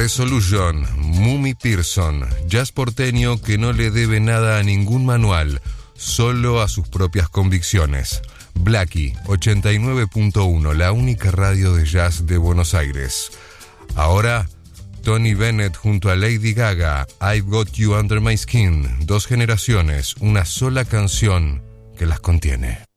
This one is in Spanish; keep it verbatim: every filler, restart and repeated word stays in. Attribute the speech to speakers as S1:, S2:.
S1: Resolution, Mumi Pearson, jazz porteño que no le debe nada a ningún manual, solo a sus propias convicciones. Blackie, ochenta y nueve punto uno, la única radio de jazz de Buenos Aires. Ahora, Tony Bennett junto a Lady Gaga, I've Got You Under My Skin, dos generaciones, una sola canción que las contiene.